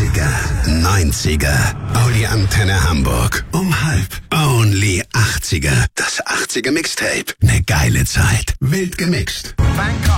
80er, 90er. Audi Antenne Hamburg. Um 1:30. Only 80er. Das 80er Mixtape. Ne geile Zeit. Wild gemixt. Bangkok.